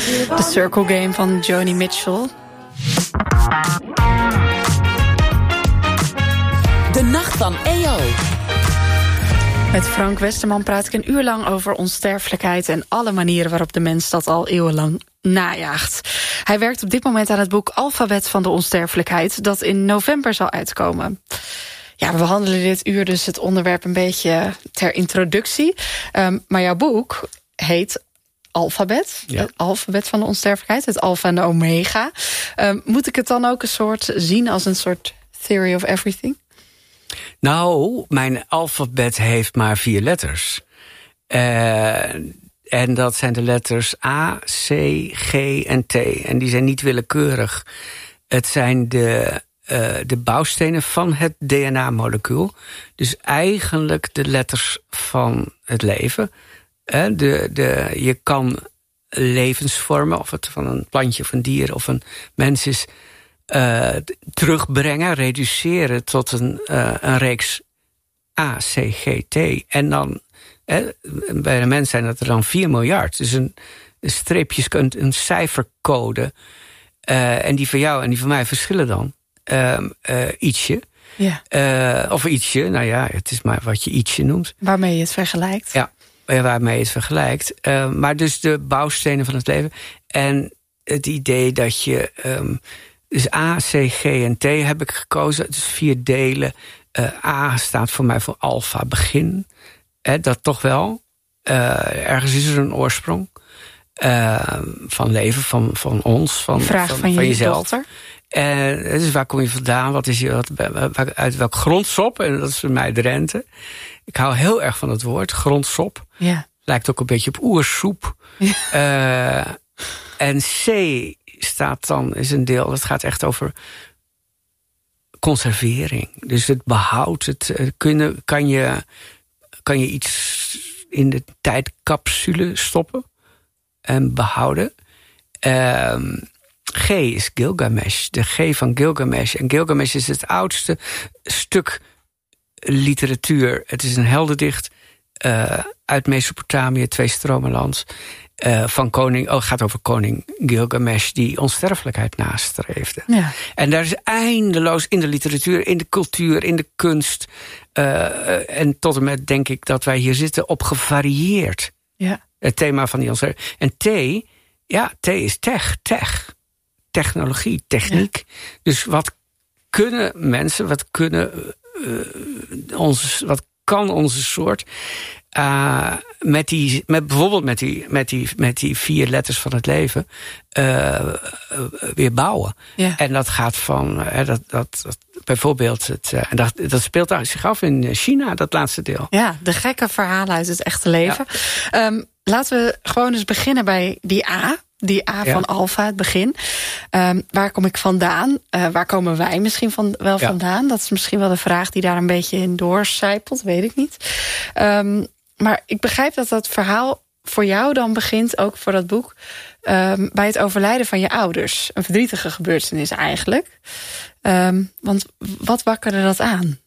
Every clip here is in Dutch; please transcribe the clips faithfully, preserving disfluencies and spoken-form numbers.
The Circle Game van Joni Mitchell. De Nacht van E O. Met Frank Westerman praat ik een uur lang over onsterfelijkheid en alle manieren waarop de mens dat al eeuwenlang najaagt. Hij werkt op dit moment aan het boek Alfabet van de Onsterfelijkheid, dat in november zal uitkomen. Ja, we behandelen dit uur dus het onderwerp een beetje ter introductie. Um, maar jouw boek heet Alfabet, ja. Het alfabet van de onsterfelijkheid, het alfa en de omega. Um, moet ik het dan ook een soort zien als een soort theory of everything? Nou, mijn alfabet heeft maar vier letters. Uh, en dat zijn de letters A, C, G en T. En die zijn niet willekeurig. Het zijn de, uh, de bouwstenen van het D N A-molecuul. Dus eigenlijk de letters van het leven. Uh, de, de, je kan levensvormen, of het van een plantje of een dier of een mens is, Uh, terugbrengen, reduceren tot een, uh, een reeks A, C, G, T. En dan, eh, bij de mens zijn dat er dan vier miljard. Dus een, een streepjes, een, een cijfercode. Uh, en die van jou en die van mij verschillen dan uh, uh, ietsje. Ja. Uh, of ietsje, nou ja, het is maar wat je ietsje noemt. Waarmee je het vergelijkt. Ja, waarmee je het vergelijkt. Uh, maar dus de bouwstenen van het leven. En het idee dat je Um, Dus A, C, G en T heb ik gekozen. Dus vier delen. Uh, A staat voor mij voor alfa, begin. Hè, dat toch wel. Uh, ergens is er een oorsprong. Uh, van leven, van, van ons, van, Vraag van, van, van je jezelf. dochter. En dus waar kom je vandaan? Wat is je, wat, uit welk grondsop? En dat is voor mij de rente. Ik hou heel erg van het woord, grondsop. Ja. Lijkt ook een beetje op oersoep. Ja. Uh, en C staat dan, is een deel, dat gaat echt over conservering. Dus het behoud, het kunnen, kan je, kan je iets in de tijdcapsule stoppen en behouden. Um, G is Gilgamesh, de G van Gilgamesh. En Gilgamesh is het oudste stuk literatuur. Het is een heldendicht uh, uit Mesopotamië, twee stromenlands. Uh, van koning, oh, het gaat over koning Gilgamesh die onsterfelijkheid nastreefde. Ja. En daar is eindeloos in de literatuur, in de cultuur, in de kunst. Uh, en tot en met denk ik dat wij hier zitten op gevarieerd. Ja. Het thema van die onsterfelijkheid. En T, ja, T is tech, tech. Technologie, techniek. Ja. Dus wat kunnen mensen, wat kunnen uh, onze, wat kan onze soort Uh, met die, met bijvoorbeeld met die, met, die, met die vier letters van het leven uh, uh, weer bouwen. Ja. En dat gaat van uh, dat, dat, dat bijvoorbeeld het, uh, dat, dat speelt zich af in China, dat laatste deel. Ja, de gekke verhalen uit het echte leven. Ja. Um, laten we gewoon eens beginnen bij die A. Die A ja. van alfa, het begin. Um, waar kom ik vandaan? Uh, waar komen wij misschien van, wel ja. vandaan? Dat is misschien wel de vraag die daar een beetje in doorcijpelt, weet ik niet. Um, maar ik begrijp dat dat verhaal voor jou dan begint, ook voor dat boek, um, bij het overlijden van je ouders. Een verdrietige gebeurtenis eigenlijk. Um, want wat wakkerde dat aan?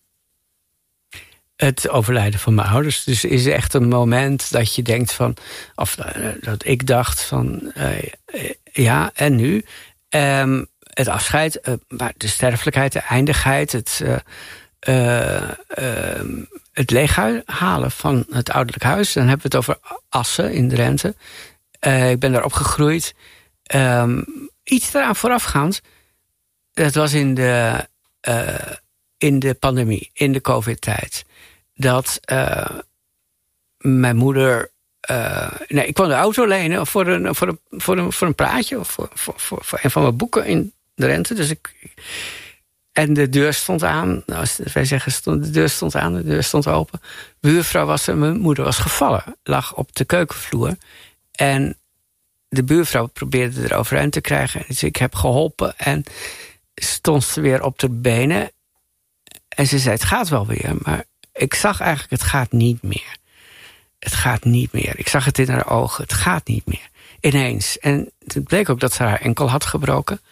Het overlijden van mijn ouders. Dus is echt een moment dat je denkt van, of uh, dat ik dacht van, uh, uh, ja, en nu? Um, het afscheid, uh, maar de sterfelijkheid, de eindigheid, het, uh, uh, uh, het leeghalen van het ouderlijk huis. Dan hebben we het over Assen in Drenthe. Uh, ik ben daar opgegroeid. Um, iets daaraan voorafgaand, dat was in de, uh, in de pandemie, in de COVID-tijd. Dat uh, mijn moeder. Uh, nee, ik kwam de auto lenen voor een, voor een, voor een, voor een praatje. Of voor, voor, voor, voor een van mijn boeken in Drenthe. Dus ik, en de deur stond aan. Nou, wij zeggen, stond, de deur stond aan, de deur stond open. Buurvrouw was er, mijn moeder was gevallen. Lag op de keukenvloer. En de buurvrouw probeerde er overeind te krijgen. Dus ik heb geholpen. En stond ze weer op de benen. En ze zei, het gaat wel weer, maar ik zag eigenlijk, het gaat niet meer. Het gaat niet meer. Ik zag het in haar ogen, het gaat niet meer. Ineens. En het bleek ook dat ze haar enkel had gebroken.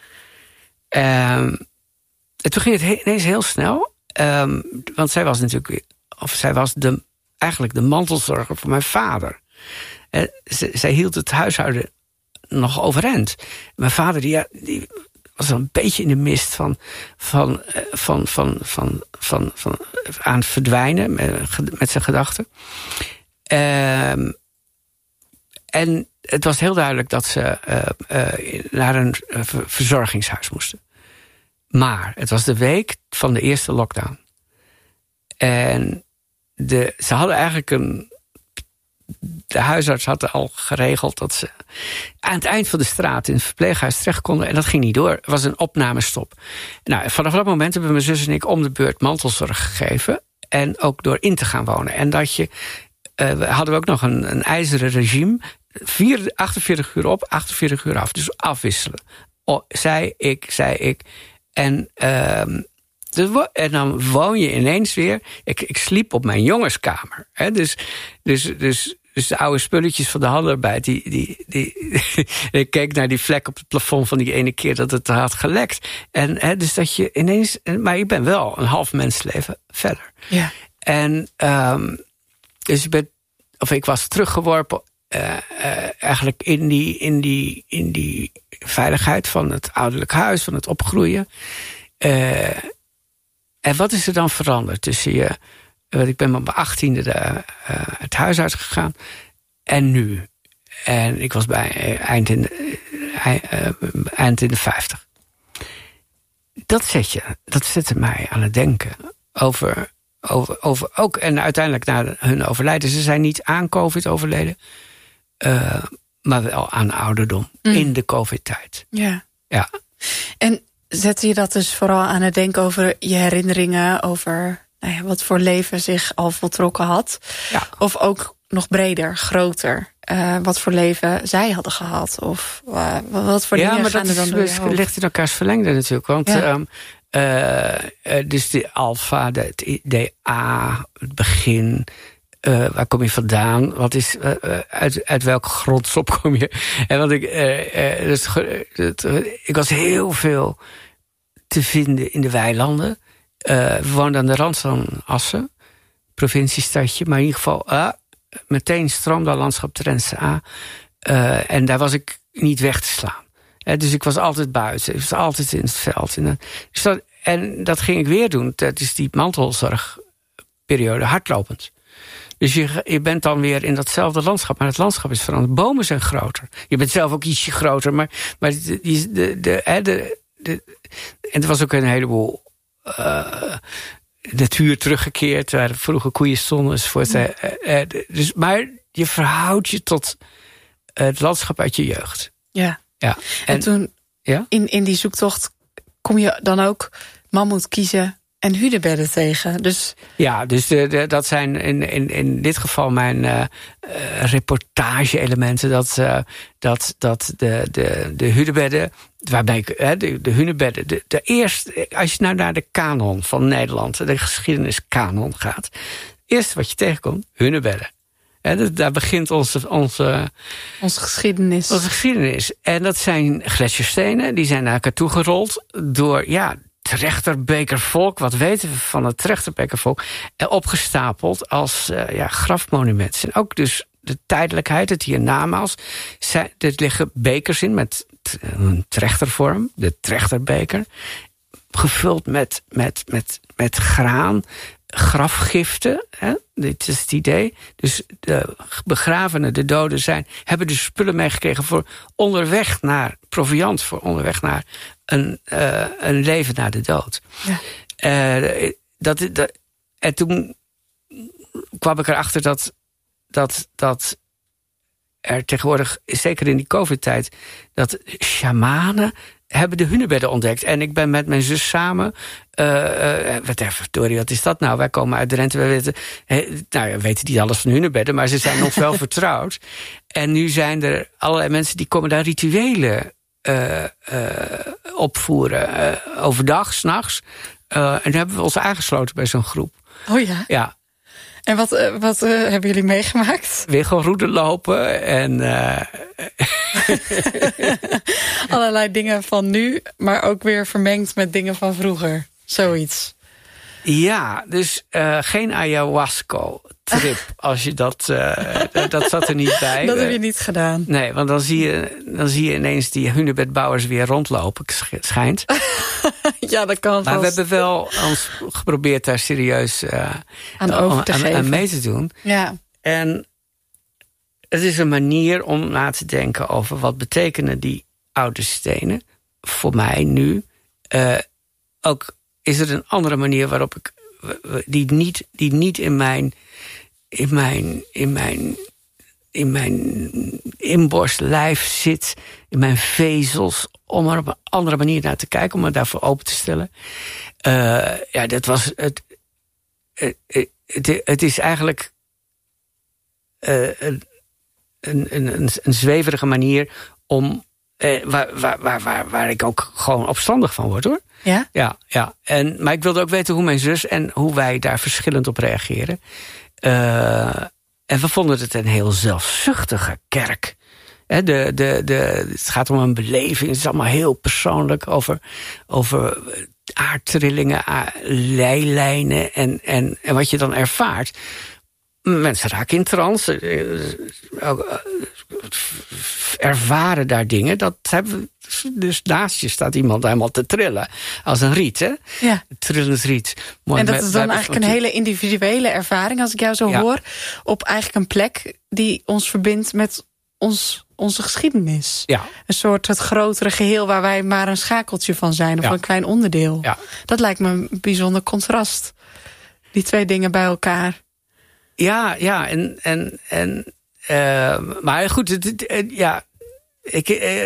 Um, en toen ging het ineens heel snel. Um, want zij was natuurlijk, of zij was de, eigenlijk de mantelzorger voor mijn vader. En z- zij hield het huishouden nog overeind. Mijn vader die, die was al een beetje in de mist van, van, van, van, van, van, van aan het verdwijnen met, met zijn gedachten. Um, en het was heel duidelijk dat ze uh, uh, naar een uh, verzorgingshuis moesten. Maar het was de week van de eerste lockdown. En de, ze hadden eigenlijk een... De huisarts had al geregeld dat ze aan het eind van de straat in het verpleeghuis terecht konden. En dat ging niet door. Het was een opnamestop. Nou, vanaf dat moment hebben mijn zus en ik om de beurt mantelzorg gegeven. En ook door in te gaan wonen. En dat je, uh, hadden we ook nog een, een ijzeren regime. Vier, achtenveertig uur op, achtenveertig uur af. Dus afwisselen. Oh, zij, ik, zij, ik. En... Uh, En dan woon je ineens weer... Ik, ik sliep op mijn jongenskamer. Hè, dus, dus, dus, dus de oude spulletjes van de handarbeid... Die, die, die, ik keek naar die vlek op het plafond van die ene keer... dat het had gelekt. En, hè, dus dat je ineens... Maar ik ben wel een half mensleven verder. Ja. En um, dus ik ben... Of ik was teruggeworpen... Uh, uh, eigenlijk in die, in, die, in die veiligheid van het ouderlijk huis... van het opgroeien... Uh, En wat is er dan veranderd tussen je... Want ik ben op mijn achttiende de, uh, het huis uitgegaan. En nu. En ik was bij uh, eind, in de, uh, eind in de vijftig. Dat zet je, dat zette mij aan het denken. Over, over, over ook... En uiteindelijk na hun overlijden. Ze zijn niet aan COVID overleden. Uh, maar wel aan ouderdom. Mm. In de COVID-tijd. Ja. Ja. En... Zette je dat dus vooral aan het denken over je herinneringen... over nou ja, wat voor leven zich al voltrokken had? Ja. Of ook nog breder, groter? Uh, wat voor leven zij hadden gehad? Of uh, wat voor ja, dingen maar gaan dat er dan is, door je ligt in elkaars verlengde natuurlijk. Want ja. um, uh, uh, dus de alfa, de, de A, het begin... Uh, waar kom je vandaan? Wat is, uh, uit, uit welke grondsop kom je? En want ik, uh, uh, dus, uh, ik was heel veel te vinden in de weilanden. Uh, we woonden aan de rand van Assen, provinciestadje, maar in ieder geval uh, meteen stroomde landschap Drentse A. Uh, en daar was ik niet weg te slaan. Uh, dus ik was altijd buiten, ik was altijd in het veld. En, uh, dus dat, en dat ging ik weer doen. Dat is die mantelzorgperiode, hardlopend. Dus je, je bent dan weer in datzelfde landschap. Maar het landschap is veranderd. Bomen zijn groter. Je bent zelf ook ietsje groter. Maar, maar de, de, de, de, de, de, en er was ook een heleboel uh, natuur teruggekeerd. Waar vroeger koeien stonden. Enzovoort. Ja. Uh, uh, dus, maar je verhoudt je tot het landschap uit je jeugd. Ja. ja. En, en toen ja? in, in die zoektocht kom je dan ook mammoet kiezen... En hunebedden tegen. Dus... Ja, dus de, de, dat zijn in, in, in dit geval mijn uh, uh, reportage-elementen. Dat, uh, dat, dat de, de, de hunebedden, waarbij ik, uh, de, de hunebedden, de, de eerste, als je nou naar de kanon van Nederland, de geschiedeniskanon gaat. Het eerste wat je tegenkomt, hunebedden. He, daar begint onze, onze, onze geschiedenis. Onze geschiedenis. En dat zijn gletsjerstenen, die zijn naar elkaar toegerold door, ja, Trechterbekervolk, wat weten we van het Trechterbekervolk, opgestapeld als uh, ja, grafmonument. En ook dus de tijdelijkheid, het hiernamaals. Er liggen bekers in met een trechtervorm, de Trechterbeker, gevuld met, met, met, met graan, grafgiften. Hè? Dit is het idee. Dus de begravenen, de doden zijn, hebben dus spullen meegekregen voor onderweg naar proviant, voor onderweg naar een, uh, een leven na de dood. Ja. Uh, dat, dat, en toen kwam ik erachter dat, dat, dat er tegenwoordig, zeker in die COVID-tijd, dat shamanen hebben de hunebedden ontdekt. En ik ben met mijn zus samen... Uh, uh, wat even, Dorie, wat is dat nou? Wij komen uit Drenthe, we weten... He, nou, we weten niet alles van hunebedden, maar ze zijn ons wel vertrouwd. En nu zijn er allerlei mensen die komen daar rituelen uh, uh, opvoeren. Uh, overdag, 's nachts. Uh, en toen hebben we ons aangesloten bij zo'n groep. Oh ja? Ja. En wat, uh, wat uh, hebben jullie meegemaakt? Wiggelroede lopen en... Uh, allerlei dingen van nu, maar ook weer vermengd met dingen van vroeger. Zoiets. Ja, dus uh, geen ayahuasca-trip. Als je dat, uh, dat zat er niet bij. Dat heb je niet gedaan. Nee, want dan zie je, dan zie je ineens die Hunebed-bouwers weer rondlopen, schijnt. Ja, dat kan. Maar vast. We hebben wel ons geprobeerd daar serieus uh, aan, over te aan, geven. aan mee te doen. Ja. En het is een manier om na te denken over wat betekenen die oude stenen voor mij nu. Uh, ook is er een andere manier waarop ik die niet, die niet in mijn in mijn in mijn in mijn inborst lijf zit, in mijn vezels, om er op een andere manier naar te kijken, om me daarvoor open te stellen. Uh, ja, dat was het. Het, het, het is eigenlijk uh, een, een, een, een zweverige manier om uh, waar, waar, waar, waar, waar ik ook gewoon opstandig van word, hoor. Ja? Ja, ja. En, maar ik wilde ook weten hoe mijn zus en hoe wij daar verschillend op reageren. Uh, en we vonden het een heel zelfzuchtige kerk. He, de, de, de, het gaat om een beleving, het is allemaal heel persoonlijk over, over aardtrillingen, leilijnen en, en, en wat je dan ervaart. Mensen raken in trance, ervaren daar dingen. Dat hebben we, dus naast je staat iemand helemaal te trillen. Als een riet, hè? Ja. Trillend riet. Mooi, en dat is dan eigenlijk een hele individuele ervaring, als ik jou zo ja. hoor. Op eigenlijk een plek die ons verbindt met ons, onze geschiedenis. Ja. Een soort het grotere geheel waar wij maar een schakeltje van zijn. Of ja. een klein onderdeel. Ja. Dat lijkt me een bijzonder contrast. Die twee dingen bij elkaar. Ja, ja, en, en, en uh, maar goed, het, het, ja, ik, uh,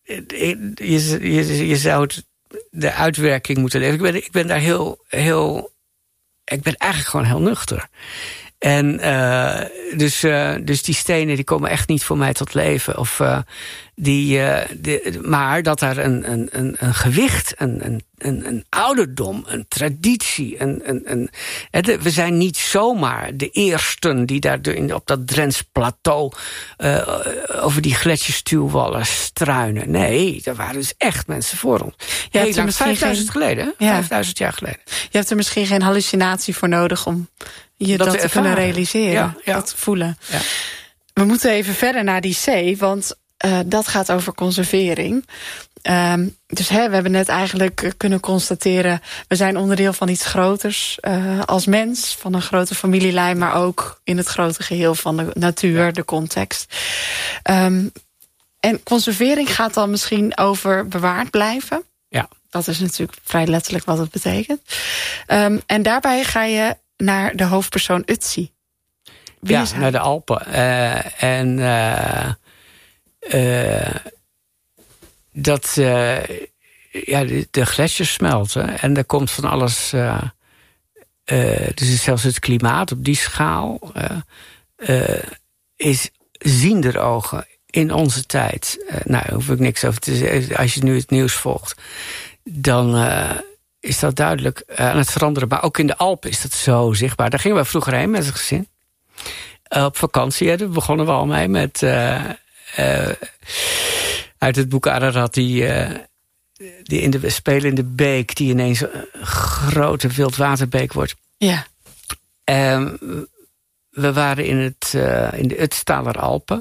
je, je, je zou het, de uitwerking moeten leven. Ik ben, ik ben daar heel, heel, ik ben eigenlijk gewoon heel nuchter. En uh, dus, uh, dus die stenen die komen echt niet voor mij tot leven. Of uh, die, uh, de, maar dat daar een, een, een, een gewicht, een, een, een ouderdom, een traditie. Een, een, een, de, we zijn niet zomaar de eersten die daar op dat Drents plateau uh, over die gletsjerstuwwallen struinen. Nee, daar waren dus echt mensen voor ons. Je Heel lang, vijfduizend geen... geleden, hè? Ja. vijfduizend jaar geleden. Je hebt er misschien geen hallucinatie voor nodig om je dat, dat te kunnen realiseren, ja, ja. dat te voelen. Ja. We moeten even verder naar die C, want uh, dat gaat over conservering. Um, dus hè, we hebben net eigenlijk kunnen constateren, we zijn onderdeel van iets groters uh, als mens, van een grote familielijn, maar ook in het grote geheel van de natuur, ja. de context. Um, en conservering gaat dan misschien over bewaard blijven. Ja. Dat is natuurlijk vrij letterlijk wat het betekent. Um, en daarbij ga je naar de hoofdpersoon Ötzi. Wie ja, is hij? naar de Alpen. Uh, en uh, uh, dat uh, ja, de, de gletsjers smelten. En er komt van alles. Uh, uh, dus zelfs het klimaat op die schaal uh, uh, is ziender ogen in onze tijd. Uh, nou, daar hoef ik niks over te zeggen. Als je nu het nieuws volgt, dan Uh, is dat duidelijk uh, aan het veranderen. Maar ook in de Alpen is dat zo zichtbaar. Daar gingen we vroeger heen met het gezin. Uh, op vakantie, hè, daar begonnen we al mee met Uh, uh, uit het boek Ararat, die, uh, die in de spelen in de beek, die ineens een grote wildwaterbeek wordt. Ja. Um, we waren in, het, uh, in de Ötztaler Alpen.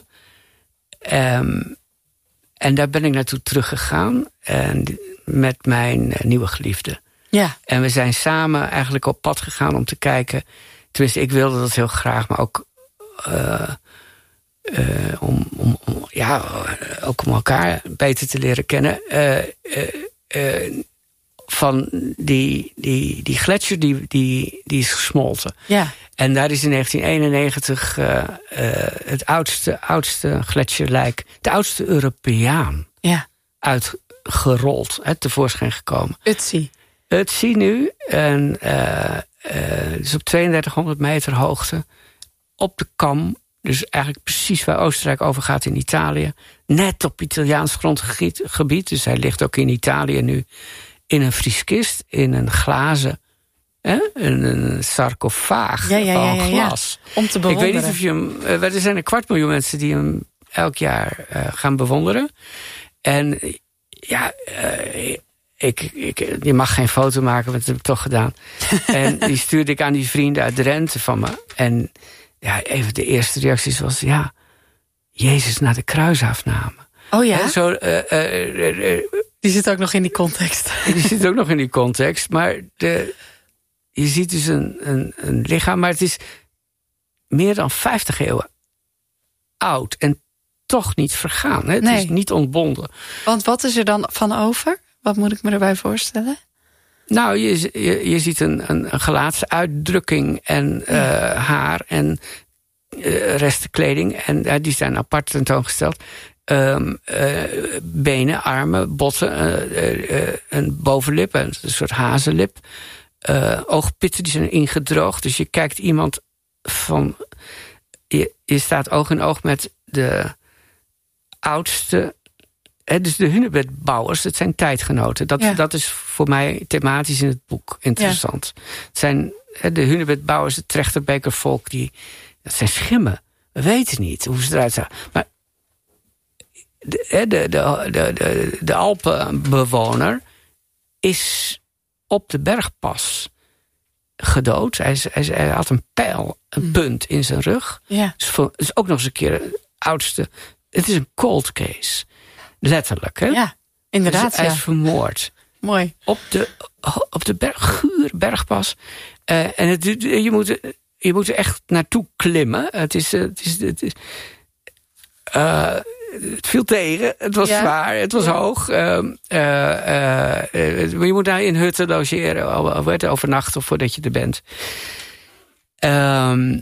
Um, en daar ben ik naartoe teruggegaan. En met mijn uh, nieuwe geliefde. Ja. En we zijn samen eigenlijk op pad gegaan om te kijken. Tenminste, ik wilde dat heel graag, maar ook uh, uh, om, om, om, ja, ook om elkaar beter te leren kennen. Uh, uh, uh, van die, die, die gletsjer die, die, die is gesmolten. Ja. En daar is in negentien eenennegentig uh, uh, het oudste, oudste gletsjerlijk, de oudste Europeaan, ja. uitgerold, hè, tevoorschijn gekomen. Ötzi. Ötzi nu, en uh, uh, dus op tweeëndertighonderd meter hoogte, op de Kam, dus eigenlijk precies waar Oostenrijk overgaat in Italië, net op Italiaans grondgebied, gebied, dus hij ligt ook in Italië nu, in een vrieskist, in een glazen, hè, een, een sarcofaag ja, ja, ja, van ja, ja. glas. Om te bewonderen. Ik weet niet of je hem, uh, er zijn een kwart miljoen mensen die hem elk jaar uh, gaan bewonderen. En ja, uh, ik, ik, je mag geen foto maken, want dat heb ik toch gedaan. En die stuurde ik aan die vrienden uit Drenthe van me. En ja, even de eerste reacties was... ja, Jezus naar de kruisafname. Oh ja? En zo, uh, uh, uh, uh, die zit ook nog in die context. Die zit ook nog in die context. Maar de, je ziet dus een, een, een lichaam... maar het is meer dan vijftig eeuwen oud... en toch niet vergaan. Hè? Het nee. is niet ontbonden. Want wat is er dan van over? Wat moet ik me erbij voorstellen? Nou, je, je, je ziet een, een, een gelaatsuitdrukking en uh, ja. haar en uh, resten kleding. En uh, die zijn apart tentoongesteld. Um, uh, benen, armen, botten, uh, uh, uh, een bovenlip, een soort hazenlip. Uh, oogpitten die zijn ingedroogd. Dus je kijkt iemand van... Je, je staat oog in oog met de oudste... He, dus de hunebedbouwers, dat zijn tijdgenoten. Dat, ja. dat is voor mij thematisch in het boek interessant. Ja. Het zijn he, de hunebedbouwers, het Trechterbekervolk, die, dat zijn schimmen. We weten niet hoe ze eruit zagen. Maar de, de, de, de, de, de Alpenbewoner is op de bergpas gedood. Hij, is, hij, is, hij had een pijl, een mm. punt in zijn rug. Ja. Dus voor, is ook nog eens een keer de oudste. Het is een cold case. Letterlijk, hè? Ja, inderdaad. Dus hij ja. is vermoord. Mooi. Op de, op de berg, guur bergpas. Uh, en het, je, moet, je moet er echt naartoe klimmen. Het is... Het, is, het, is, uh, het viel tegen. Het was ja. zwaar. Het was ja. hoog. Uh, uh, uh, uh, je moet daar in hutten logeren. Of werd overnachten voordat je er bent. Um,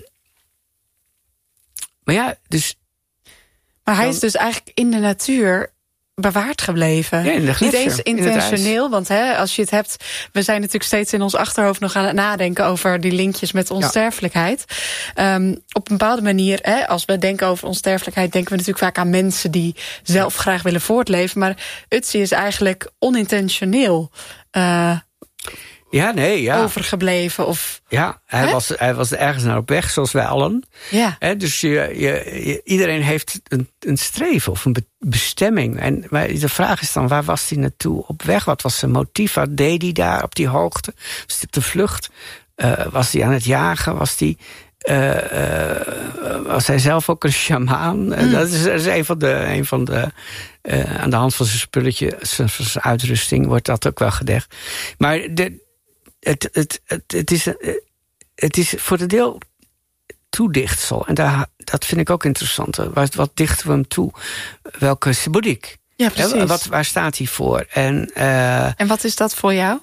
maar ja, dus... Maar hij is dus eigenlijk in de natuur bewaard gebleven. Ja, in de gletsjer, niet eens intentioneel, want hè, als je het hebt... we zijn natuurlijk steeds in ons achterhoofd nog aan het nadenken... over die linkjes met onsterfelijkheid. Ja. Um, op een bepaalde manier, hè, als we denken over onsterfelijkheid... denken we natuurlijk vaak aan mensen die zelf graag willen voortleven. Maar Ötzi is eigenlijk onintentioneel... Uh, Ja, nee, ja. overgebleven. Of, ja, hij was, hij was ergens naar op weg, zoals wij allen. Ja. He, dus je, je, je, iedereen heeft een, een streven of een bestemming. En maar de vraag is dan, waar was hij naartoe op weg? Wat was zijn motief? Wat deed hij daar op die hoogte? Was hij op de vlucht? Uh, was hij aan het jagen? Was hij... Uh, uh, was hij zelf ook een sjamaan? Mm. Uh, dat, is, dat is een van de... Een van de uh, aan de hand van zijn spulletje, zijn, zijn uitrusting, wordt dat ook wel gedekt. Maar de... Het, het, het, het, is, het is voor een deel toedichtsel. En daar, dat vind ik ook interessant. Wat, wat dichten we hem toe? Welke symboliek? Ja, precies. Wat, waar staat hij voor? En, uh, en wat is dat voor jou?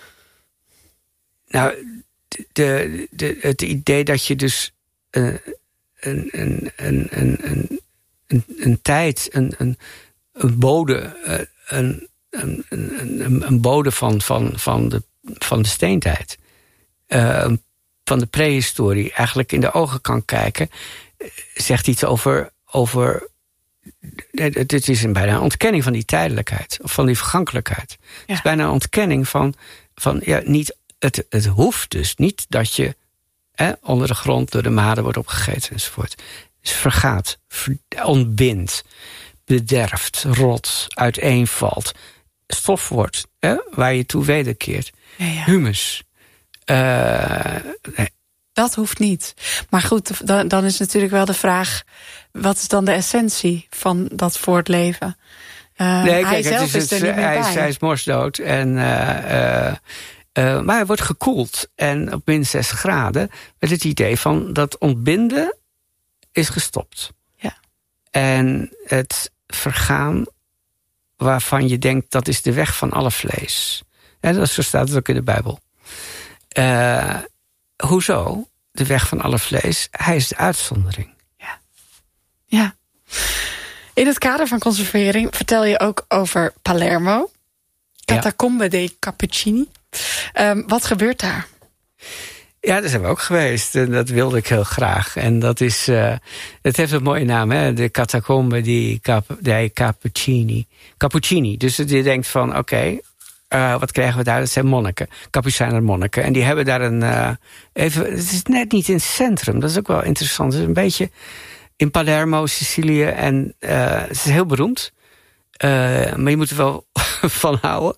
Nou, de, de, het idee dat je dus uh, een, een, een, een, een, een tijd, een, een, een bode, een, een, een, een bode van, van, van de van de steentijd, uh, van de prehistorie, eigenlijk in de ogen kan kijken, zegt iets over... over het is een, bijna een ontkenning van die tijdelijkheid, of van die vergankelijkheid. Ja. Het is bijna een ontkenning van... van ja, niet, het, het hoeft dus niet dat je eh, onder de grond door de maden wordt opgegeten enzovoort. Dus vergaat, ver, ontbindt, bederft, rot, uiteenvalt, stof wordt, eh, waar je toe wederkeert. Ja, ja. Humus. Uh, nee. Dat hoeft niet. Maar goed, dan, dan is natuurlijk wel de vraag... wat is dan de essentie van dat voortleven? Uh, nee, hij kijk, zelf het is, is er het, niet meer hij, bij. Is, hij is morsdood. En, uh, uh, uh, maar hij wordt gekoeld. En op min zes graden... met het idee van dat ontbinden is gestopt. Ja. En het vergaan... waarvan je denkt, dat is de weg van alle vlees... Ja, dat, zo staat het ook in de Bijbel. Uh, hoezo? De weg van alle vlees. Hij is de uitzondering. Ja. ja. In het kader van conservering vertel je ook over Palermo. Catacombe ja. dei Cappuccini. Um, wat gebeurt daar? Ja, daar zijn we ook geweest. En dat wilde ik heel graag. En dat is... Uh, het heeft een mooie naam, hè? De Catacombe dei, Cap, dei Cappuccini. Cappuccini. Dus je denkt van, oké... Okay, Uh, wat krijgen we daar? Dat zijn monniken, Capucijner monniken. En die hebben daar een... Uh, even, het is net niet in het centrum. Dat is ook wel interessant. Het is een beetje in Palermo, Sicilië. En uh, het is heel beroemd. Uh, maar je moet er wel van houden.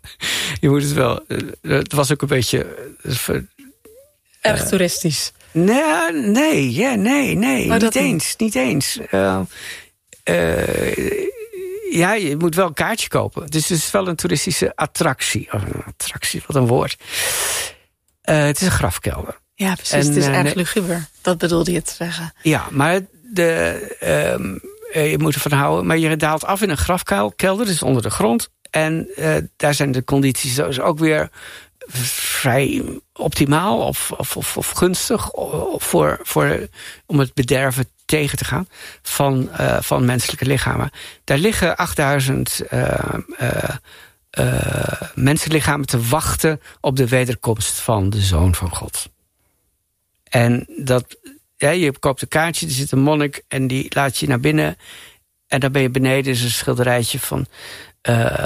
je moet het wel... Het was ook een beetje... Uh, Erg toeristisch. Nee, nee, ja, nee, nee. Maar niet dat eens, niet eens. Uh, uh, ja, je moet wel een kaartje kopen. Dus het is wel een toeristische attractie. Oh, een attractie, wat een woord. Uh, het is een grafkelder. Ja, precies. En, het is uh, erg nee, luguber. Dat bedoelde je te zeggen. Ja, maar de, um, je moet ervan houden. Maar je daalt af in een grafkelder, dus onder de grond. En uh, daar zijn de condities dus ook weer vrij optimaal of, of, of, of gunstig voor, voor, om het bederven tegen te gaan van, uh, van menselijke lichamen. Daar liggen achtduizend uh, uh, uh, mensenlichamen te wachten op de wederkomst van de Zoon van God. En dat, ja, je koopt een kaartje, er zit een monnik en die laat je naar binnen. En dan ben je beneden, is een schilderijtje van Uh,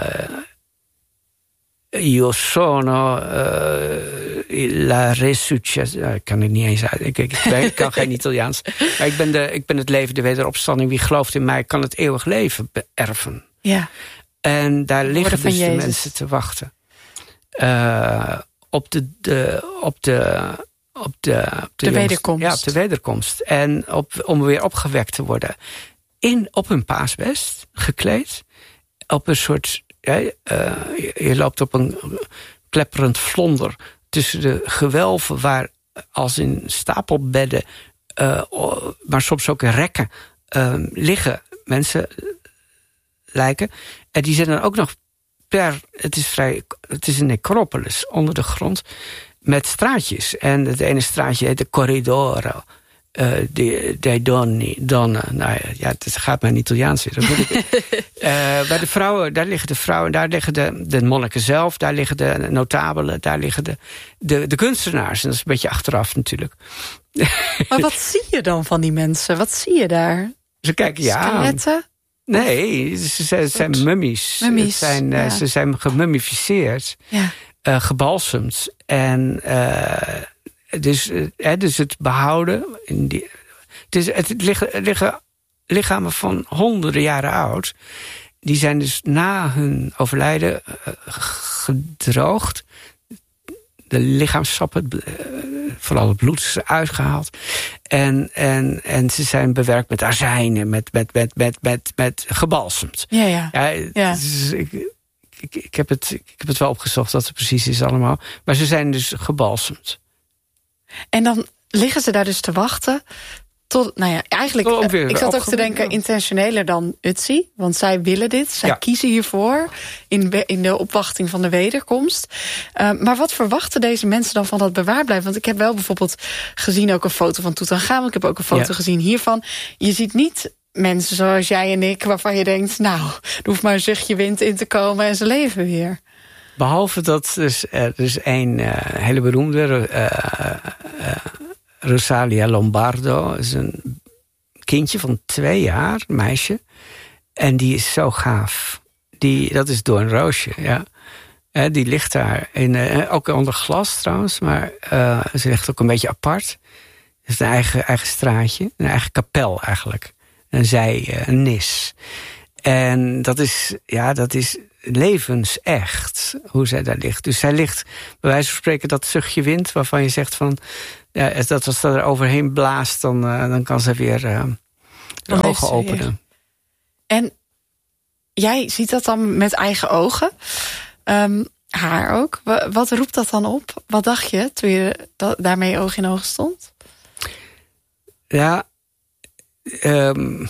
Io sono uh, la resurrezione. Ik kan het niet eens uit. Ik, ik, ik kan geen Italiaans. Maar ik ben, de, ik ben het leven, de wederopstanding. Wie gelooft in mij kan het eeuwig leven beërven. Ja. En daar liggen dus Jezus. de mensen te wachten. Uh, op de, de, op de, op de, op de, de wederkomst. Ja, op de wederkomst. En op, om weer opgewekt te worden. In, op hun paasbest, gekleed. Op een soort... Ja, uh, je, je loopt op een klepperend vlonder tussen de gewelven waar als in stapelbedden, uh, maar soms ook in rekken, uh, liggen mensen lijken. En die zijn dan ook nog per, het is vrij, het is een necropolis onder de grond met straatjes. En het ene straatje heet de Corridoro. Uh, de, de donne, donne. Nou ja, het gaat mij in Italiaans weer. Dat moet ik. uh, bij de vrouwen, daar liggen de vrouwen, daar liggen de, de monniken zelf, daar liggen de notabelen, daar liggen de, de, de kunstenaars. En dat is een beetje achteraf natuurlijk. Maar wat zie je dan van die mensen? Wat zie je daar? Ze kijken ja. Skeletten? Nee, ze zijn, het zijn mummies. Mummies, het zijn, ja. uh, Ze zijn gemummificeerd, Ja. uh, gebalsemd. En uh, dus, uh, dus het behouden. In die, het, is, het liggen, liggen lichamen van honderden jaren oud. Die zijn dus na hun overlijden uh, gedroogd. De lichaamssappen, uh, vooral het bloed, is uitgehaald. En, en, en ze zijn bewerkt met azijn, met, met, met, met, met, met gebalsemd. Ja, ja. ja, ja. Dus ik, ik, ik, heb het, ik heb het wel opgezocht wat het precies is allemaal. Maar ze zijn dus gebalsemd. En dan liggen ze daar dus te wachten tot, nou ja, eigenlijk, Tot ook weer ik zat ook te denken, ja. intentioneler dan Utsi, want zij willen dit, zij Ja. kiezen hiervoor in, in de opwachting van de wederkomst. Uh, maar wat verwachten deze mensen dan van dat bewaarblijven? Want ik heb wel bijvoorbeeld gezien ook een foto van Tutankhamon, ik heb ook een foto Ja. gezien hiervan. Je ziet niet mensen zoals jij en ik, waarvan je denkt, nou, er hoeft maar een zuchtje wind in te komen en ze leven weer. Behalve dat dus, er is een uh, hele beroemde uh, uh, Rosalia Lombardo, is een kindje van twee jaar, een meisje. En die is zo gaaf. Die, dat is Doorn Roosje, ja. Uh, die ligt daar, in, uh, ook onder glas trouwens, maar uh, ze ligt ook een beetje apart. Het is een eigen, eigen straatje, een eigen kapel eigenlijk. Een zij, uh, een nis. En dat is, ja, dat is levensecht, hoe zij daar ligt. Dus zij ligt, bij wijze van spreken, dat zuchtje wind waarvan je zegt van, ja, dat als dat er overheen blaast, dan, uh, dan kan ze weer uh, de Dan ogen openen. Weer. En jij ziet dat dan met eigen ogen. Um, haar ook. Wat roept dat dan op? Wat dacht je toen je daarmee oog in oog stond? Ja, um,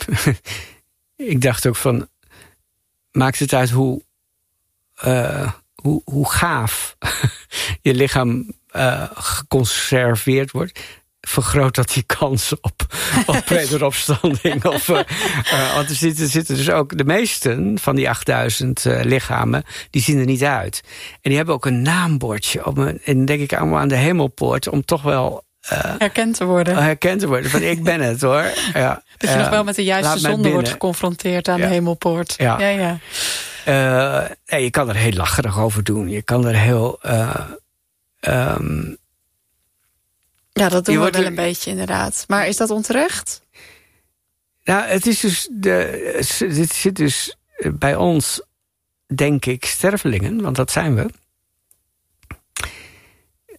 ik dacht ook van, maakt het uit hoe, uh, hoe, hoe gaaf je lichaam uh, geconserveerd wordt, vergroot dat die kans op, op wederopstanding. of, uh, uh, want er zitten, er zitten dus ook de meesten van die achtduizend uh, lichamen, die zien er niet uit. En die hebben ook een naambordje op een, en denk ik allemaal aan de hemelpoort, om toch wel Uh, herkend te worden. Herkend te worden. Van ik ben het hoor. Ja. Dat je uh, nog wel met de juiste zonde wordt geconfronteerd aan ja. de hemelpoort. Ja. Ja, ja. Uh, nee, je kan er heel lacherig over doen. Je kan er heel. Uh, um, ja, dat doen we wel een beetje inderdaad. Maar is dat onterecht? Nou, het is dus. De, dit zit dus bij ons, denk ik, stervelingen, want dat zijn we.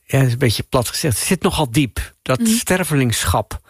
ja, dat is een beetje plat gezegd, het zit nogal diep. Dat mm. stervelingschap,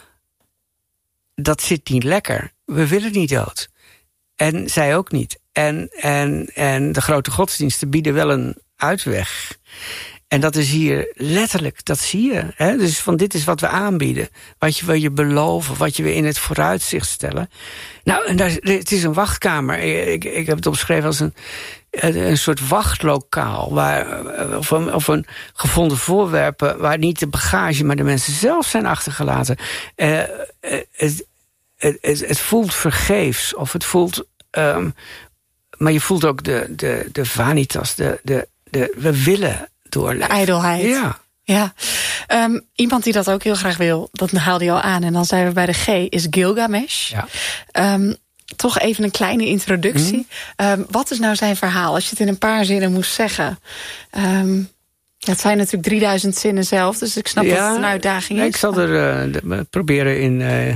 dat zit niet lekker. We willen niet dood. En zij ook niet. En, en, en de grote godsdiensten bieden wel een uitweg. En dat is hier letterlijk, dat zie je. Hè? Dus van dit is wat we aanbieden. Wat je wil je beloven, wat je weer in het vooruitzicht stellen. Nou, en daar, het is een wachtkamer. Ik, ik heb het omschreven als een, een soort wachtlokaal. Waar, of, een, of een gevonden voorwerpen waar niet de bagage, maar de mensen zelf zijn achtergelaten. Uh, het, het, het, het voelt vergeefs. Of het voelt... Um, maar je voelt ook de, de, de vanitas, de, de, de, we willen doorleven. De ijdelheid. Ja. ja. Um, iemand die dat ook heel graag wil, dat haalde je al aan. En dan zijn we bij de G, is Gilgamesh. Ja. Um, toch even een kleine introductie. Mm. Um, wat is nou zijn verhaal? Als je het in een paar zinnen moest zeggen. Um, het zijn natuurlijk drieduizend zinnen zelf, dus ik snap ja, dat het een uitdaging nee, is. Ik zal er uh, de, proberen in... Uh...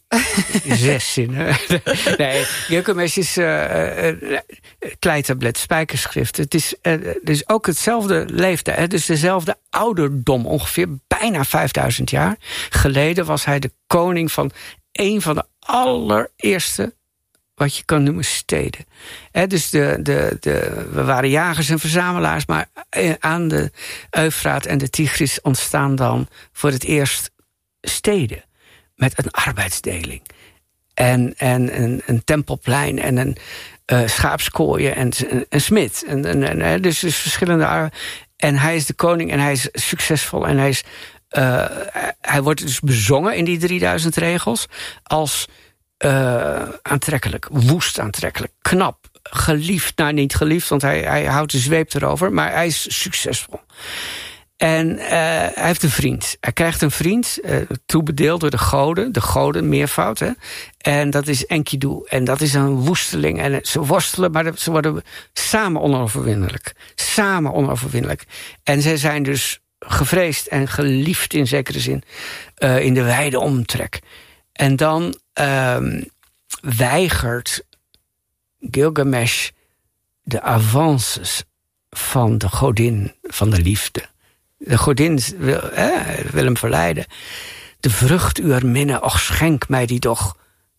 Zes zinnen. Nee, Gilgamesh is uh, uh, kleitablet, spijkerschrift. Het is, uh, het is ook hetzelfde leeftijd, hè? Dus dezelfde ouderdom, ongeveer bijna vijfduizend jaar geleden was hij de koning van een van de allereerste, wat je kan noemen, steden. Hè, dus de, de, de, we waren jagers en verzamelaars, maar aan de Eufraat en de Tigris ontstaan dan voor het eerst steden. Met een arbeidsdeling. En, en een, een tempelplein en een uh, schaapskooien en een, een smid. En, en, en, dus, dus verschillende... En hij is de koning en hij is succesvol. En hij, is, uh, hij wordt dus bezongen in die drieduizend regels als uh, aantrekkelijk, woest aantrekkelijk, knap, geliefd. Nou, niet geliefd, want hij, hij houdt de zweep erover. Maar hij is succesvol. En uh, hij heeft een vriend. Hij krijgt een vriend, uh, toebedeeld door de goden. De goden, meervoud. Hè? En dat is Enkidu. En dat is een woesteling. En ze worstelen, maar ze worden samen onoverwinnelijk. Samen onoverwinnelijk. En zij zijn dus gevreesd en geliefd in zekere zin. Uh, in de wijde omtrek. En dan uh, weigert Gilgamesh de avances van de godin van de liefde. De godin wil, eh, wil hem verleiden. De vrucht uwer minne, och schenk mij die toch.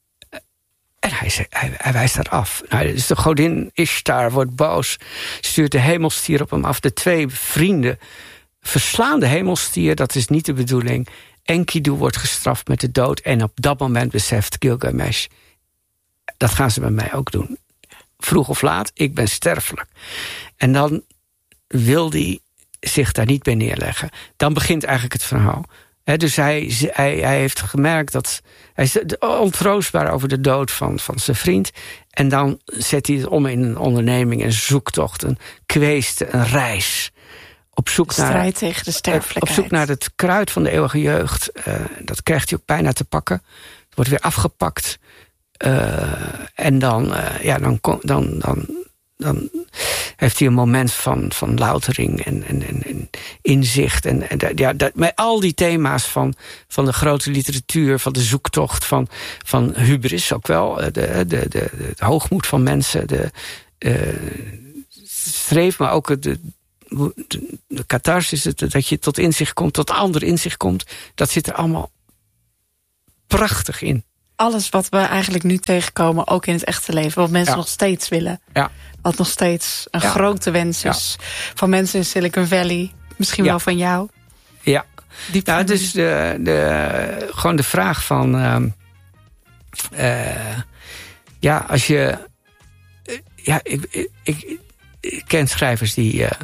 En hij, hij, hij wijst daar af. Nou, dus de godin Ishtar wordt boos, stuurt de hemelstier op hem af. De twee vrienden verslaan de hemelstier, dat is niet de bedoeling. Enkidu wordt gestraft met de dood. En op dat moment beseft Gilgamesh, dat gaan ze bij mij ook doen. Vroeg of laat, ik ben sterfelijk. En dan wil hij zich daar niet bij neerleggen. Dan begint eigenlijk het verhaal. He, dus hij, hij, hij heeft gemerkt dat... Hij is ontroostbaar over de dood van, van zijn vriend. En dan zet hij het om in een onderneming, een zoektocht, een kweeste, een reis. Op zoek strijd naar... tegen de sterfelijkheid. Op zoek naar het kruid van de eeuwige jeugd. Uh, dat krijgt hij ook bijna te pakken. Het wordt weer afgepakt. Uh, en dan, uh, ja, dan, dan, dan, dan heeft hij een moment van, van loutering en, en, en, en inzicht. En, en ja, dat, met al die thema's van, van de grote literatuur, van de zoektocht, van, van hubris ook wel. De, de, de, de, de hoogmoed van mensen, de uh, streef, maar ook de, de, de catharsis, dat je tot inzicht komt, tot ander inzicht komt. Dat zit er allemaal prachtig in. Alles wat we eigenlijk nu tegenkomen, ook in het echte leven. Wat mensen ja. nog steeds willen. Ja. Wat nog steeds een ja. grote wens is. Ja. Van mensen in Silicon Valley. Misschien ja. wel van jou. Ja. Diep nou, het is de, de, gewoon de vraag van... Uh, uh, ja, als je... Uh, ja, ik, ik, ik, ik ken schrijvers die... Uh,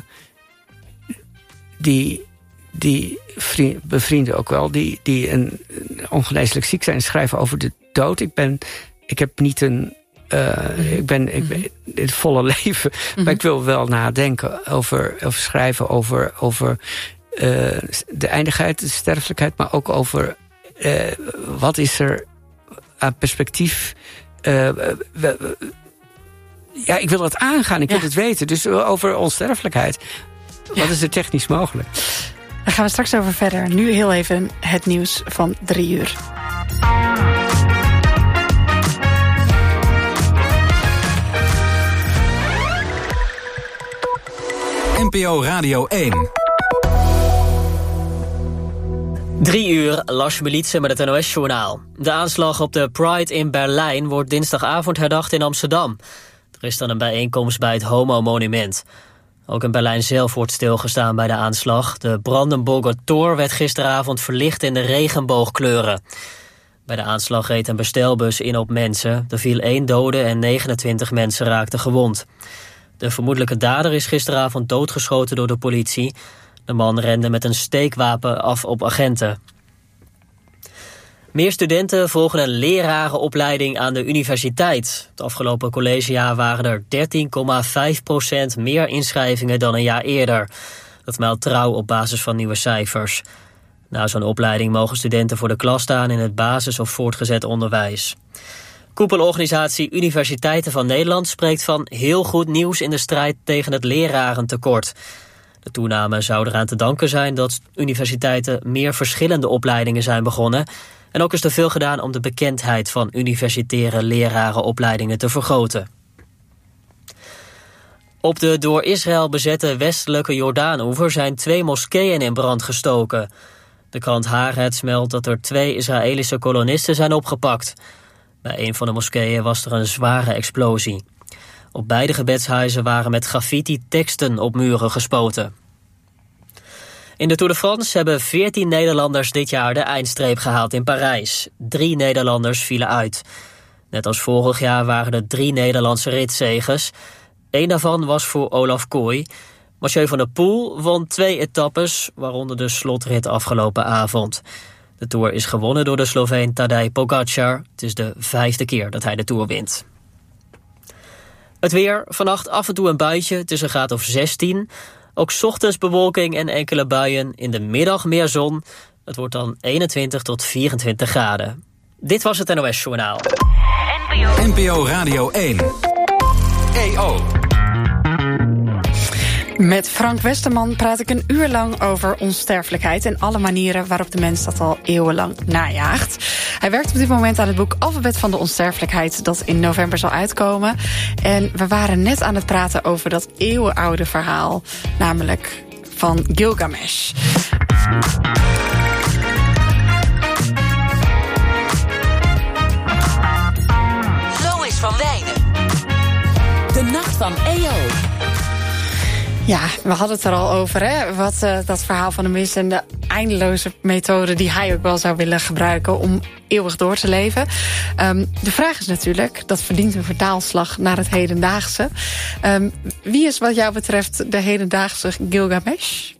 die die vriend, bevrienden ook wel, die, die een, een ongeneeslijk ziek zijn, schrijven over de dood. Ik ben, ik heb niet een, uh, mm-hmm. ik ben, ik ben in het volle leven, mm-hmm. maar ik wil wel nadenken over, over schrijven, over, over uh, de eindigheid, de sterfelijkheid, maar ook over uh, wat is er aan perspectief. Uh, we, we, ja, ik wil het aangaan, ik ja. wil het weten. Dus over onsterfelijkheid. Ja. Wat is er technisch mogelijk? Daar gaan we straks over verder. Nu heel even het nieuws van drie uur. N P O Radio één. Drie uur, Lars Militsen met het N O S-journaal. De aanslag op de Pride in Berlijn wordt dinsdagavond herdacht in Amsterdam. Er is dan een bijeenkomst bij het Homo-monument. Ook in Berlijn zelf wordt stilgestaan bij de aanslag. De Brandenburger Tor werd gisteravond verlicht in de regenboogkleuren. Bij de aanslag reed een bestelbus in op mensen. Er viel één dode en negenentwintig mensen raakten gewond. De vermoedelijke dader is gisteravond doodgeschoten door de politie. De man rende met een steekwapen af op agenten. Meer studenten volgen een lerarenopleiding aan de universiteit. Het afgelopen collegejaar waren er dertien komma vijf procent meer inschrijvingen dan een jaar eerder. Dat meldt Trouw op basis van nieuwe cijfers. Na zo'n opleiding mogen studenten voor de klas staan in het basis- of voortgezet onderwijs. Koepelorganisatie Universiteiten van Nederland spreekt van heel goed nieuws in de strijd tegen het lerarentekort. De toename zou eraan te danken zijn dat universiteiten meer verschillende opleidingen zijn begonnen. En ook is er veel gedaan om de bekendheid van universitaire lerarenopleidingen te vergroten. Op de door Israël bezette westelijke Jordaanoever zijn twee moskeeën in brand gestoken. De krant Haaretz meldt dat er twee Israëlische kolonisten zijn opgepakt. Bij een van de moskeeën was er een zware explosie. Op beide gebedshuizen waren met graffiti teksten op muren gespoten. In de Tour de France hebben veertien Nederlanders dit jaar de eindstreep gehaald in Parijs. Drie Nederlanders vielen uit. Net als vorig jaar waren er drie Nederlandse ritzegers. Eén daarvan was voor Olaf Kooi. Mathieu van der Poel won twee etappes, waaronder de slotrit afgelopen avond. De Tour is gewonnen door de Sloveen Tadej Pogačar. Het is de vijfde keer dat hij de Tour wint. Het weer, vannacht af en toe een buitje, het is een graad of zestien. Ook 's ochtends bewolking en enkele buien, in de middag meer zon. Het wordt dan eenentwintig tot vierentwintig graden. Dit was het N O S-journaal. N P O Radio één. E O. Met Frank Westerman praat ik een uur lang over onsterfelijkheid en alle manieren waarop de mens dat al eeuwenlang najaagt. Hij werkt op dit moment aan het boek Alfabet van de Onsterfelijkheid, dat in november zal uitkomen. En we waren net aan het praten over dat eeuwenoude verhaal, namelijk van Gilgamesh. Lois van Wijnen. De Nacht van E O. Ja, we hadden het er al over, hè? Wat uh, dat verhaal van de mens en de eindeloze methode die hij ook wel zou willen gebruiken om eeuwig door te leven. Um, de vraag is natuurlijk, dat verdient een vertaalslag naar het hedendaagse. Um, wie is wat jou betreft de hedendaagse Gilgamesh?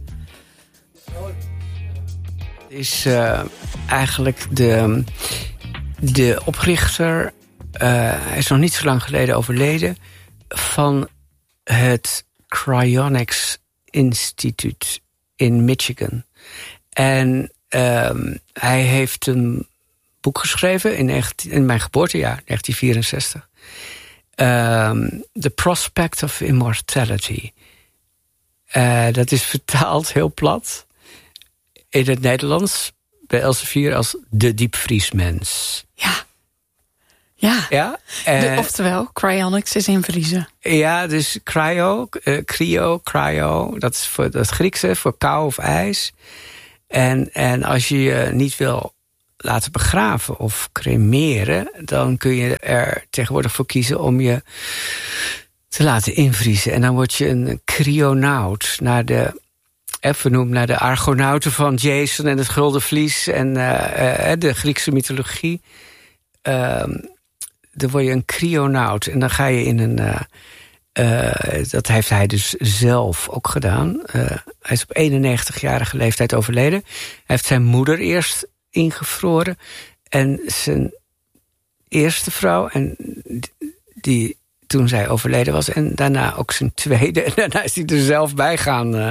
Is uh, eigenlijk de, de oprichter, uh, hij is nog niet zo lang geleden overleden, van het Cryonics Instituut in Michigan. En um, hij heeft een boek geschreven in, negentien, in mijn geboortejaar, negentien vierenzestig. Um, The Prospect of Immortality. Uh, dat is vertaald heel plat in het Nederlands bij Elsevier als de diepvriesmens. Ja. Ja, ja uh, de, uh, oftewel, cryonics is invriezen. Ja, dus cryo, uh, cryo, cryo, dat is voor het Griekse, voor kou of ijs. En, en als je je niet wil laten begraven of cremeren, dan kun je er tegenwoordig voor kiezen om je te laten invriezen. En dan word je een cryonaut, naar de, eh, vernoemd naar de Argonauten van Jason en het Gulden Vlies en uh, uh, de Griekse mythologie. Uh, dan word je een cryonaut en dan ga je in een... Uh, uh, dat heeft hij dus zelf ook gedaan. Uh, hij is op eenennegentigjarige leeftijd overleden. Hij heeft zijn moeder eerst ingevroren en zijn eerste vrouw, en die toen zij overleden was, en daarna ook zijn tweede. En daarna is hij er zelf bij gaan, uh,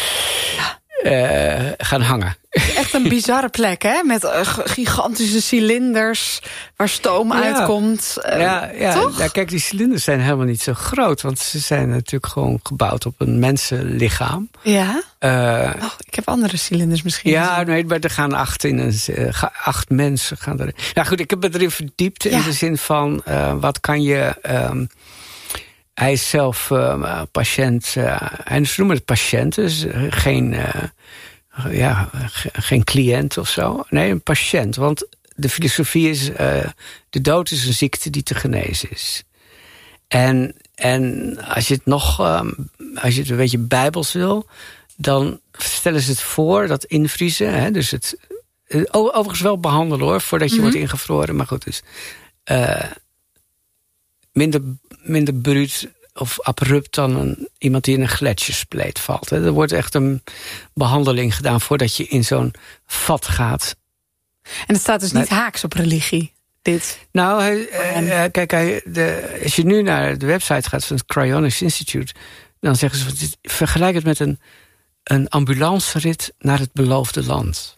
uh, gaan hangen. Echt een bizarre plek, hè? Met uh, gigantische cilinders waar stoom ja. uitkomt. Uh, ja, ja. Toch? ja, kijk, die cilinders zijn helemaal niet zo groot, want ze zijn natuurlijk gewoon gebouwd op een mensenlichaam. Ja? Uh, oh, ik heb andere cilinders misschien. Ja, nee, maar er gaan acht, in een, uh, acht mensen gaan erin. Nou goed, ik heb het erin verdiept ja. in de zin van, uh, wat kan je... Um, hij is zelf uh, patiënt, uh, hij noemen het patiënt, dus uh, geen... Uh, ja, geen cliënt of zo. Nee, een patiënt. Want de filosofie is, uh, de dood is een ziekte die te genezen is. En, en als je het nog, um, als je het een beetje bijbels wil, dan stellen ze het voor dat invriezen, hè, dus het uh, overigens wel behandelen hoor, voordat je mm-hmm. wordt ingevroren, maar goed, dus uh, minder, minder bruut of abrupt dan een, iemand die in een gletsjerspleet valt. Hè. Er wordt echt een behandeling gedaan voordat je in zo'n vat gaat. En het staat dus niet nee. haaks op religie, dit? Nou, hij, uh, kijk, hij, de, als je nu naar de website gaat van het Cryonics Institute, dan zeggen ze, vergelijk het met een, een ambulancerit naar het beloofde land.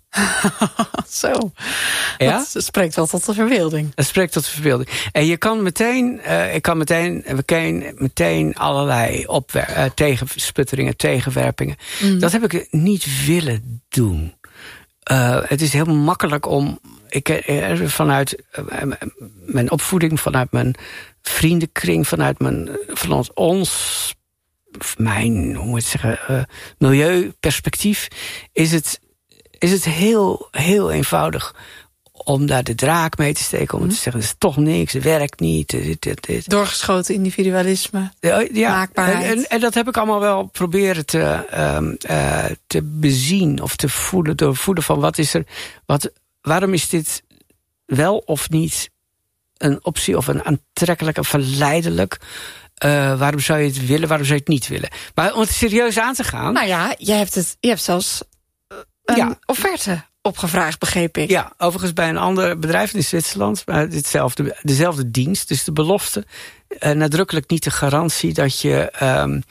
Zo. Ja? Dat spreekt wel tot de verbeelding. Dat spreekt tot de verbeelding. En je kan meteen, uh, ik kan meteen, we kunnen meteen allerlei opwer- uh, tegensputteringen, tegenwerpingen. Mm. Dat heb ik niet willen doen. Uh, het is heel makkelijk om, ik, uh, vanuit uh, mijn opvoeding, vanuit mijn vriendenkring, vanuit mijn, van ons, ons mijn, hoe moet ik zeggen, uh, milieuperspectief, is het, is het heel, heel eenvoudig om daar de draak mee te steken, om mm. te zeggen, het is toch niks, het werkt niet. Dit, dit, dit. Doorgeschoten individualisme, ja, ja, maakbaarheid. En, en dat heb ik allemaal wel proberen te, um, uh, te bezien of te voelen, te voelen van wat is er, wat, waarom is dit wel of niet een optie of een aantrekkelijk of verleidelijk? Uh, waarom zou je het willen, waarom zou je het niet willen? Maar om het serieus aan te gaan. Nou ja, je hebt, het, je hebt zelfs een ja. offerte opgevraagd, begreep ik. Ja, overigens bij een ander bedrijf in Zwitserland, maar ditzelfde, dezelfde dienst. Dus de belofte, uh, nadrukkelijk niet de garantie dat je um,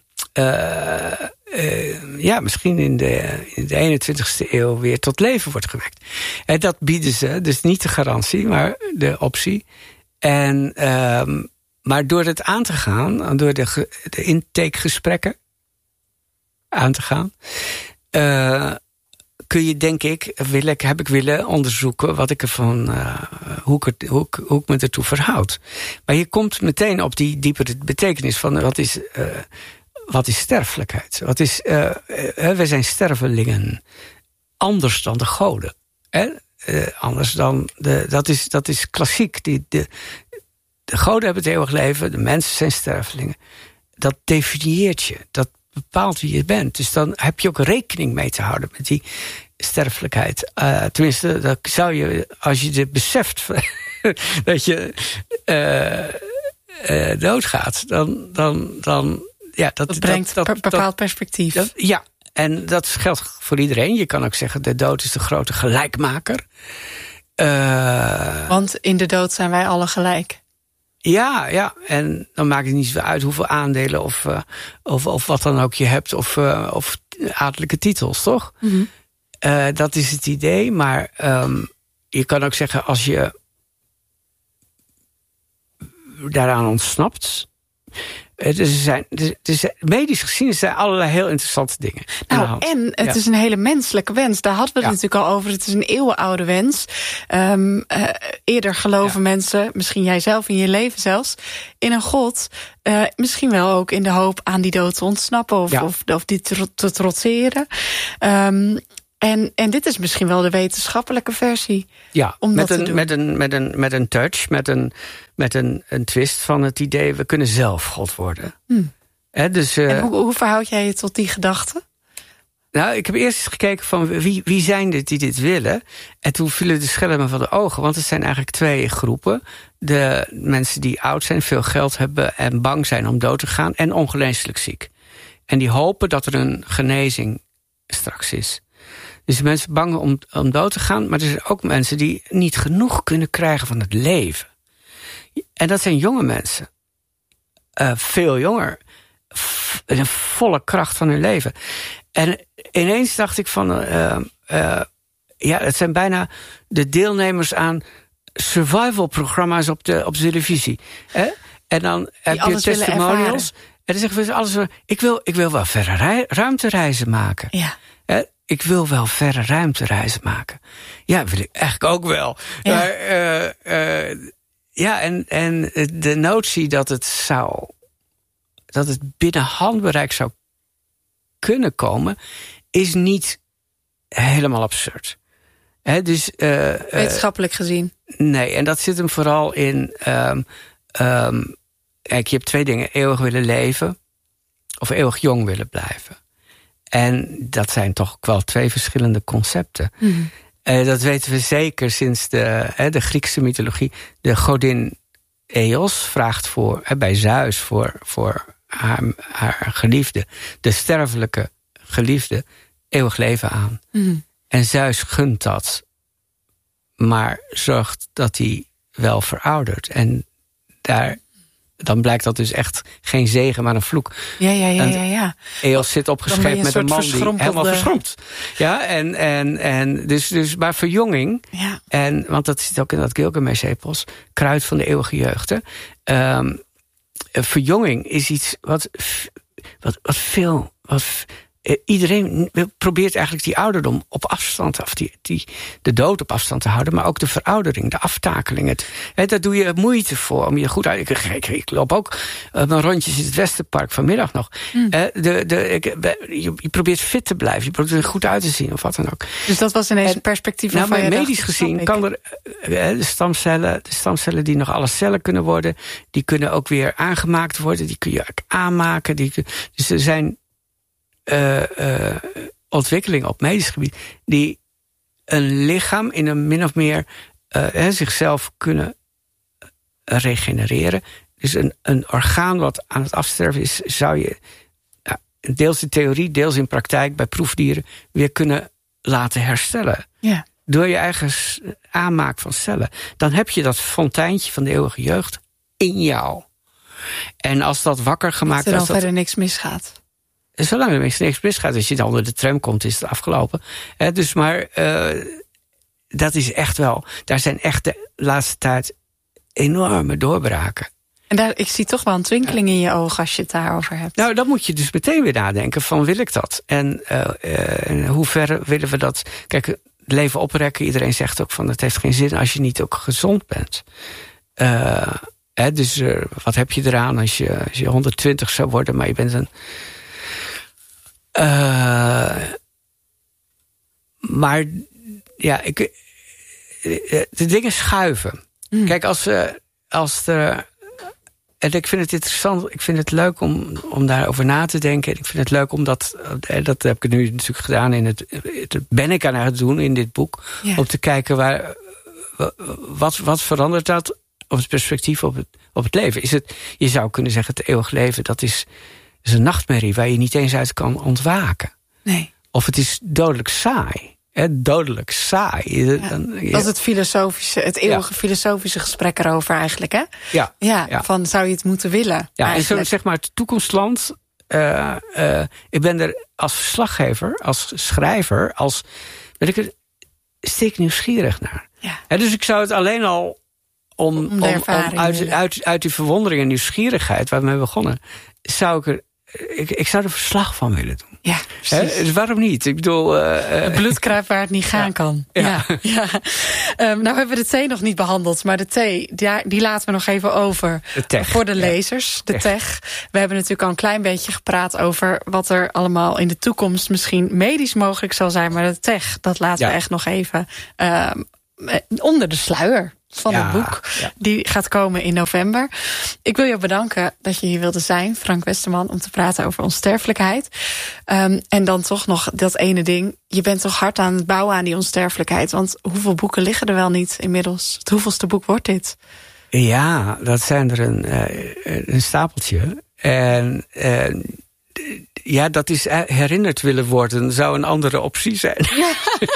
uh, uh, ja, misschien in de, in de eenentwintigste eeuw weer tot leven wordt gewekt. En dat bieden ze, dus niet de garantie, maar de optie. En um, maar door het aan te gaan, door de, de intakegesprekken aan te gaan, uh, kun je, denk ik, wil ik, heb ik willen onderzoeken wat ik ervan, uh, hoe, ik het, hoe, ik, hoe ik me ertoe verhoud. Maar je komt meteen op die diepere betekenis van wat is, uh, wat is sterfelijkheid? Wat is, uh, uh, wij zijn stervelingen, anders dan de goden. Hè? Uh, anders dan de, dat is, dat is klassiek. Die, de, de goden hebben het eeuwig leven, de mensen zijn stervelingen. Dat definieert je, dat bepaalt wie je bent. Dus dan heb je ook rekening mee te houden met die sterfelijkheid. Uh, tenminste, dat zou je, als je het beseft dat je uh, uh, doodgaat, dan, dan, dan ja, dat, dat brengt een bepaald dat, perspectief. Dat, ja, en dat geldt voor iedereen. Je kan ook zeggen, de dood is de grote gelijkmaker. Uh, Want in de dood zijn wij alle gelijk. Ja, ja, en dan maakt het niet zo uit hoeveel aandelen of, uh, of, of wat dan ook je hebt, of, uh, of adellijke titels, toch? Mm-hmm. Uh, dat is het idee, maar um, je kan ook zeggen, als je daaraan ontsnapt. Er zijn, er zijn, medisch gezien zijn allerlei heel interessante dingen. Nou, en het ja. is een hele menselijke wens. Daar hadden we het ja. natuurlijk al over. Het is een eeuwenoude wens. Um, uh, eerder geloven ja. mensen, misschien jij zelf in je leven zelfs, in een God. Uh, misschien wel ook in de hoop aan die dood te ontsnappen of, ja. of, of die te, te trotseren. Um, En, en dit is misschien wel de wetenschappelijke versie. Ja, om met, dat een, te doen. met, een, met, een, met een touch, met een, met een, een twist van het idee, we kunnen zelf God worden. Hmm. He, dus, uh, en hoe, hoe verhoud jij je tot die gedachte? Nou, ik heb eerst eens gekeken van wie, wie zijn dit die dit willen. En toen vielen de schellen me van de ogen. Want het zijn eigenlijk twee groepen. De mensen die oud zijn, veel geld hebben en bang zijn om dood te gaan. En ongeneeslijk ziek. En die hopen dat er een genezing straks is. Dus mensen bang om, om dood te gaan. Maar er zijn ook mensen die niet genoeg kunnen krijgen van het leven. En dat zijn jonge mensen. Uh, veel jonger. F- in een volle kracht van hun leven. En ineens dacht ik van... Uh, uh, ja, het zijn bijna de deelnemers aan survival-programma's op de, op de televisie. Hè? En dan heb je testimonials. En dan zeggen we alles. Ik wil, ik wil wel verre rei- ruimtereizen maken. Ja. Hè? Ik wil wel verre ruimtereizen maken. Ja, wil ik eigenlijk ook wel. Ja, maar, uh, uh, ja en, en de notie dat het zou... dat het binnen handbereik zou kunnen komen... is niet helemaal absurd. He, dus, uh, Wetenschappelijk uh, gezien. Nee, en dat zit hem vooral in... Um, um, kijk, je hebt twee dingen. Eeuwig willen leven of eeuwig jong willen blijven. En dat zijn toch wel twee verschillende concepten. Mm. Uh, dat weten we zeker sinds de, uh, de Griekse mythologie. De godin Eos vraagt voor, uh, bij Zeus voor, voor haar, haar geliefde... de sterfelijke geliefde, eeuwig leven aan. Mm. En Zeus gunt dat, maar zorgt dat hij wel veroudert. En daar, dan blijkt dat dus echt geen zegen, maar een vloek. Ja, ja, ja, ja, ja. Eos zit opgescheept met een man die helemaal verschromt. Ja, en, en, en dus, dus, maar verjonging, ja. En, want dat zit ook in dat Gilgamesh-epos, kruid van de eeuwige jeugd. Um, verjonging is iets wat, wat, wat veel... Wat, iedereen probeert eigenlijk die ouderdom op afstand, of die, die, de dood op afstand te houden, maar ook de veroudering, de aftakeling. Het, he, daar doe je moeite voor om je goed uit. Ik, ik, ik loop ook uh, mijn rondjes in het Westerpark vanmiddag nog. Mm. Uh, de, de, ik, je, je probeert fit te blijven, je probeert er goed uit te zien of wat dan ook. Dus dat was ineens een perspectief nou, van je medisch dacht, gezien kan er uh, de stamcellen, de stamcellen die nog alle cellen kunnen worden, die kunnen ook weer aangemaakt worden, die kun je aanmaken. Die, dus er zijn Uh, uh, ontwikkelingen op medisch gebied die een lichaam in een min of meer uh, he, zichzelf kunnen regenereren. Dus een, een orgaan wat aan het afsterven is, zou je uh, deels in theorie, deels in praktijk bij proefdieren weer kunnen laten herstellen. Ja. Door je eigen aanmaak van cellen. Dan heb je dat fonteintje van de eeuwige jeugd in jou. En als dat wakker gemaakt wordt, als er dan dat, verder niks misgaat. Zolang er niks misgaat, als je dan onder de tram komt, is het afgelopen. He, dus maar uh, dat is echt wel... Daar zijn echt de laatste tijd enorme doorbraken. En daar, ik zie toch wel een twinkeling in je ogen als je het daarover hebt. Nou, dan moet je dus meteen weer nadenken van, wil ik dat? En uh, uh, in hoeverre willen we dat... Kijk, het leven oprekken, iedereen zegt ook van, het heeft geen zin als je niet ook gezond bent. Uh, he, dus uh, wat heb je eraan als je, als je honderdtwintig zou worden, maar je bent een... Uh, maar ja, ik, de dingen schuiven. Mm. Kijk, als, uh, als er... En ik vind het interessant, ik vind het leuk om, om daarover na te denken. Ik vind het leuk om dat... Dat heb ik nu natuurlijk gedaan in het... Dat ben ik aan het doen in dit boek. Ja. Om te kijken waar... Wat, wat verandert dat op het perspectief op het, op het leven? Is het, je zou kunnen zeggen, het eeuwig leven, dat is... is een nachtmerrie waar je niet eens uit kan ontwaken. Nee. Of het is dodelijk saai. Hè, dodelijk saai. Ja, Dan, ja. Dat is het filosofische, het eeuwige ja. filosofische gesprek erover eigenlijk, hè? Ja. Ja, ja. Van zou je het moeten willen? Ja, en zo, zeg maar het toekomstland. Uh, uh, ik ben er als verslaggever, als schrijver, als ben ik er steek nieuwsgierig naar. Ja. Hè, dus ik zou het alleen al om, om, om, om uit, uit, uit die verwondering en nieuwsgierigheid waar we mee begonnen, zou ik er Ik, ik zou er verslag van willen doen. Ja, He, dus waarom niet? Ik bedoel... Uh, het bloed kruipt waar het niet gaan ja. kan. Ja. Ja, ja. Um, nou hebben we de thee nog niet behandeld. Maar de thee, die, die laten we nog even over. De tech. Voor de lezers, ja. de tech. We hebben natuurlijk al een klein beetje gepraat over wat er allemaal in de toekomst misschien medisch mogelijk zal zijn. Maar de tech, dat laten ja. we echt nog even um, onder de sluier van ja, het boek. Ja. Die gaat komen in november. Ik wil je bedanken dat je hier wilde zijn, Frank Westerman, om te praten over onsterfelijkheid. Um, en dan toch nog dat ene ding. Je bent toch hard aan het bouwen aan die onsterfelijkheid. Want hoeveel boeken liggen er wel niet inmiddels? Het hoeveelste boek wordt dit? Ja, dat zijn er een, uh, een stapeltje. En uh, ja, dat is herinnerd willen worden. Zou een andere optie zijn. Ja.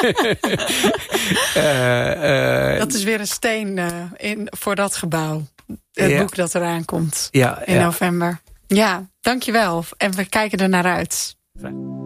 uh, uh, dat is weer een steen uh, in, voor dat gebouw. Het ja. boek dat eraan komt ja, in ja. november. Ja, dankjewel. En we kijken er naar uit. Fijn.